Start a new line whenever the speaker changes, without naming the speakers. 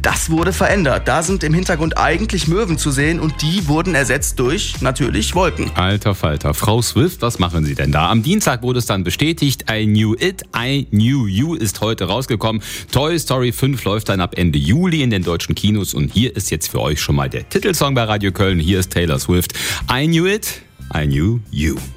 Das wurde verändert. Da sind im Hintergrund eigentlich Möwen zu sehen und die wurden ersetzt durch, natürlich, Wolken.
Alter Falter. Frau Swift, was machen Sie denn da? Am Dienstag wurde es dann bestätigt. I Knew It, I Knew You ist heute rausgekommen. Toy Story 5 läuft dann ab Ende Juli in den deutschen Kinos. Und hier ist jetzt für euch schon mal der Titelsong bei Radio Köln. Hier ist Taylor Swift. I Knew It, I Knew You.